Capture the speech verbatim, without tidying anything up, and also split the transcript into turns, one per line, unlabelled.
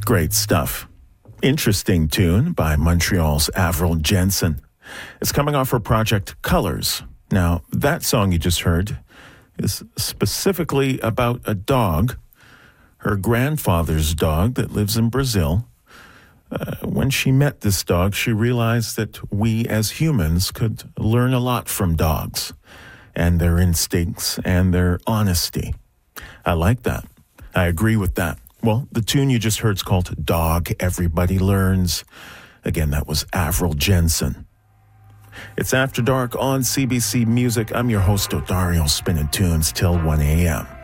Great stuff. Interesting tune by Montreal's Avril Jensen. It's coming off her project Colors. Now, that song you just heard is specifically about a dog, her grandfather's dog that lives in Brazil. Uh, when she met this dog, she realized that we as humans could learn a lot from dogs and their instincts and their honesty. I like that. I agree with that. Well, the tune you just heard is called Dog Everybody Learns. Again, that was Avril Jensen. It's After Dark on C B C Music. I'm your host, Odario, spinning tunes till one a.m.